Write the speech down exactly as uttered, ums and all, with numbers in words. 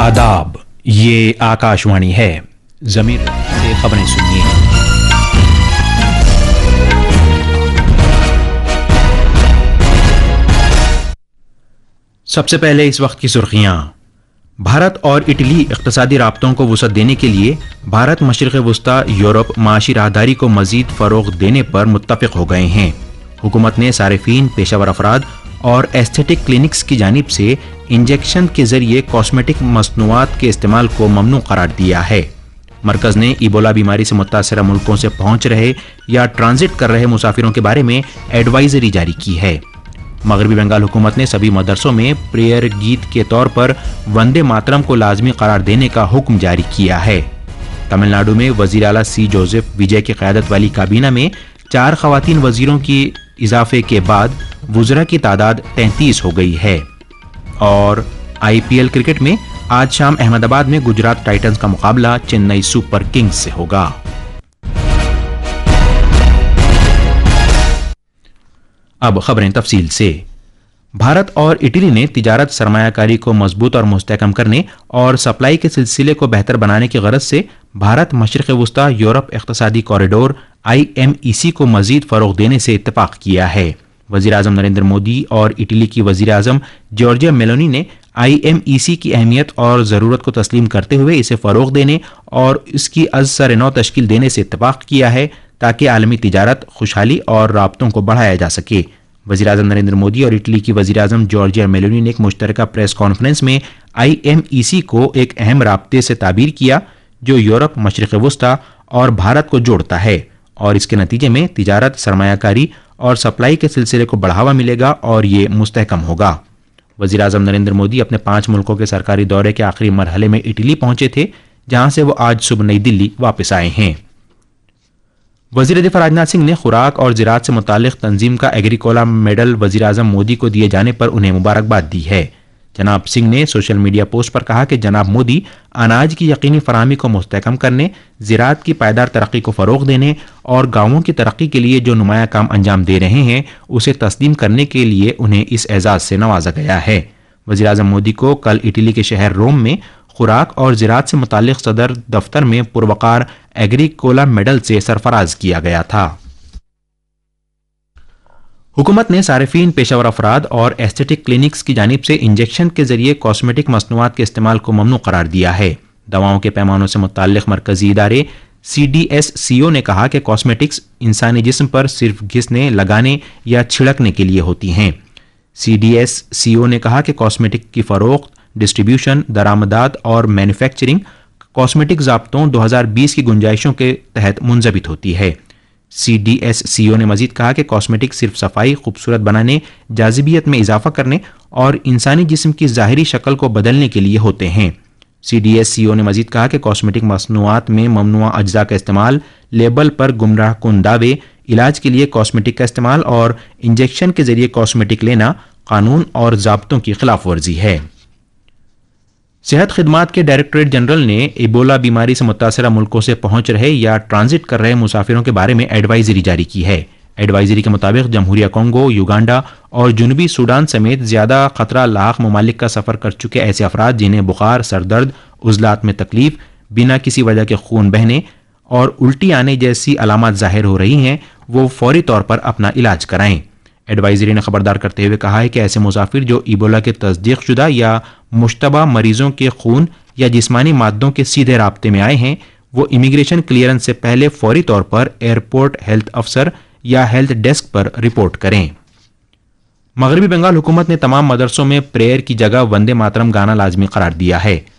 आदाब, ये आकाशवाणी है। ज़मीर से खबरें सुनिए। सबसे पहले इस वक्त की सुर्खियां। भारत और इटली इक़्तिसादी राब्तों को वुसअत देने के लिए भारत मशरिक़ वस्ता यूरोप माशी राहदारी को मज़ीद फ़रोग़ देने पर मुत्तफ़िक़ हो गए हैं। हुकूमत ने सारिफीन, पेशावर अफराद और एस्थेटिक क्लिनिक्स की जानिब से इंजेक्शन के जरिए कॉस्मेटिक मसनूआत के इस्तेमाल को ममनू करार दिया है। मरकज़ ने इबोला बीमारी से मुतासरा मुल्कों से पहुंच रहे या ट्रांजिट कर रहे मुसाफिरों के बारे में एडवाइजरी जारी की है। मगरबी बंगाल हुकूमत ने सभी मदरसों में प्रेयर गीत के तौर पर वंदे मातरम को लाजमी करार देने का हुक्म जारी किया है। तमिलनाडु में वज़ीर आला सी जोसेफ विजय की क़यादत वाली काबीना में चार ख़वातीन वज़ीरों की इजाफे के बाद वुज़रा की तादाद तैंतीस हो गई है। और आई पी एल क्रिकेट में आज शाम अहमदाबाद में गुजरात टाइटंस का मुकाबला चेन्नई सुपर किंग्स से होगा। अब खबरें तफसील से। भारत और इटली ने तिजारत, सरमायाकारी को मजबूत और मुस्तहकम करने और सप्लाई के सिलसिले को बेहतर बनाने की गरज से Bharat मशरिक़ वस्ता Europe इक़्तिसादी corridor I M E सी को मजीद फ़रोग़ देने से इत्तफ़ाक़ किया है। वज़ीर आज़म नरेंद्र मोदी और इटली की वज़ीर आज़म जॉर्जिया मेलोनी ने आई एम ई सी की अहमियत और ज़रूरत को तस्लीम करते हुए इसे फ़रोग़ देने और इसकी अज़ सर नौ तश्कील देने से इत्तफ़ाक़ किया है ताकि आलमी तिजारत, खुशहाली और राब्तों को बढ़ाया जा सके। वज़ीर आज़म नरेंद्र मोदी और इटली की वज़ीर आज़म जॉर्जिया मेलोनी ने एक मुश्तरका प्रेस कॉन्फ्रेंस में आई एम ई सी को एक अहम राब्ते से ताबीर किया जो यूरोप, मशरिक़ वस्ता और भारत को जोड़ता है और इसके नतीजे में तिजारत, सरमायाकारी और सप्लाई के सिलसिले को बढ़ावा मिलेगा और ये मुस्तहकम होगा। वज़ीर आज़म नरेंद्र मोदी अपने पांच मुल्कों के सरकारी दौरे के आखिरी मरहले में इटली पहुंचे थे, जहां से वो आज सुबह नई दिल्ली वापस आए हैं। वज़ीर दिफ़ा राजनाथ सिंह ने खुराक और ज़राअत से मुताल्लिक़ तंजीम का एग्रीकोला मेडल वज़ीर आज़म मोदी को दिए जाने पर उन्हें मुबारकबाद दी है। जनाब सिंह ने सोशल मीडिया पोस्ट पर कहा कि जनाब मोदी अनाज की यकीनी फराहमी को मुस्तहकम करने, ज़राअत की पायदार तरक्की को फ़रोग़ देने और गाँवों की तरक्की के लिए जो नुमाया काम अंजाम दे रहे हैं उसे तस्लीम करने के लिए उन्हें इस एजाज़ से नवाजा गया है। वज़ीर आज़म मोदी को कल इटली के शहर रोम में खुराक और ज़राअत से मुताल्लिक़ सदर दफ्तर में पुरवकार एग्रीकोला मेडल से सरफराज किया गया था। हुकूमत ने सारिफीन, पेशावर अफराद और एस्थेटिक क्लिनिक्स की जानिब से इंजेक्शन के जरिए कॉस्मेटिक मसनूआत के इस्तेमाल को ममनू करार दिया है। दवाओं के पैमानों से मुताल्लिक़ मरकजी इदारे सी डी एस सी ओ ने कहा कि कॉस्मेटिक्स इंसानी जिस्म पर सिर्फ घिसने, लगाने या छिड़कने के लिए होती हैं। सी डी एस सी ओ ने कहा कि कॉस्मेटिक की फ़रोख्त, डिस्ट्रीब्यूशन, दरामदात और मैन्युफैक्चरिंग कॉस्मेटिक ज़ाब्तों दो हज़ार बीस की गुंजाइशों के तहत मुंज़बित होती है। सी डी एस सी ओ ने मजीद कहा कि कॉस्मेटिक सिर्फ सफाई, खूबसूरत बनाने, जाजिबियत में इजाफा करने और इंसानी जिस्म की ज़ाहिरी शक्ल को बदलने के लिए होते हैं। सी डी एस सी ओ ने मजीद कहा कि कॉस्मेटिक मसनूआत में ममनुआ अज्जा का इस्तेमाल, लेबल पर गुमराह कुन दावे, इलाज के लिए कॉस्मेटिक का इस्तेमाल और इंजेक्शन के जरिए कॉस्मेटिक लेना कानून और ज़ाब्तों की खिलाफ वर्जी है। सेहत खिदमात के डायरेक्टरेट जनरल ने इबोला बीमारी से मुतासरा मुल्कों से पहुंच रहे या ट्रांजिट कर रहे मुसाफिरों के बारे में एडवाइजरी जारी की है। एडवाइजरी के मुताबिक जमहूरिया कोंगो, युगांडा और जुनूबी सूडान समेत ज्यादा खतरा लाख ममालिक का सफर कर चुके ऐसे अफराद जिन्हें बुखार, सरदर्द, उजलात में तकलीफ, बिना किसी वजह के खून बहने और उल्टी आने जैसी अलामत जाहिर हो रही हैं, वो फौरी तौर पर अपना इलाज कराएं। एडवाइजरी ने खबरदार करते हुए कहा है कि ऐसे मुसाफिर जो इबोला के तस्दीक शुदा या मुश्तबा मरीजों के खून या जिस्मानी मादों के सीधे राब्ते में आए हैं, वो इमिग्रेशन क्लियरेंस से पहले फौरी तौर पर एयरपोर्ट हेल्थ अफसर या हेल्थ डेस्क पर रिपोर्ट करें। मगरबी बंगाल हुकूमत ने तमाम मदरसों में प्रेयर की जगह वंदे मातरम गाना लाजमी करार दिया है।